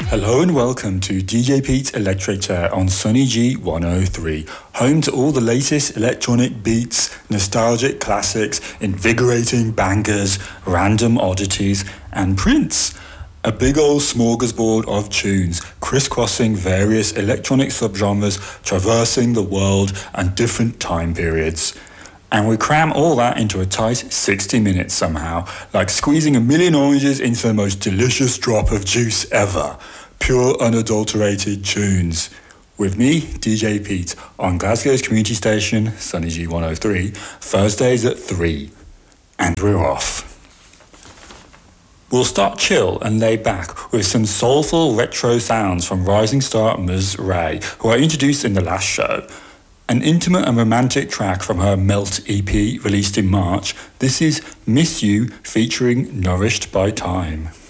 Hello and welcome to DJ Pete's Electric Chair on Sunny G 103, home to all the latest electronic beats, nostalgic classics, invigorating bangers, random oddities, and Prince. A big old smorgasbord of tunes, crisscrossing various electronic subgenres, traversing the world and different time periods. And we cram all that into a tight 60 minutes somehow, like squeezing a million oranges into the most delicious drop of juice ever. Pure unadulterated tunes. With me, DJ Pete, on Glasgow's community station, Sunny G 103, Thursdays at 3. And we're off. We'll start chill and laid back with some soulful retro sounds from rising star Ms. Ray, who I introduced in the last show. An intimate and romantic track from her Melt EP released in March. This is Miss You featuring Nourished by Time.